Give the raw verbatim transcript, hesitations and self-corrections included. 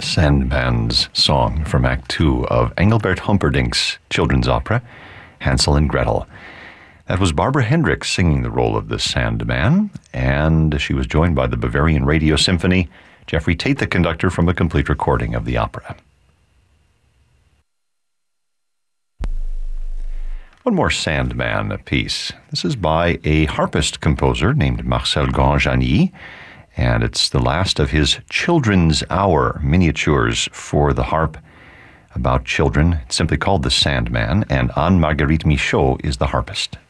Sandman's song from Act Two of Engelbert Humperdinck's children's opera, Hansel and Gretel. That was Barbara Hendricks singing the role of the Sandman, and she was joined by the Bavarian Radio Symphony, Jeffrey Tate, the conductor, from a complete recording of the opera. One more Sandman piece. This is by a harpist composer named Marcel Grandjani, and it's the last of his Children's Hour miniatures for the harp about children. It's simply called The Sandman, and Anne-Marguerite Michaud is the harpist.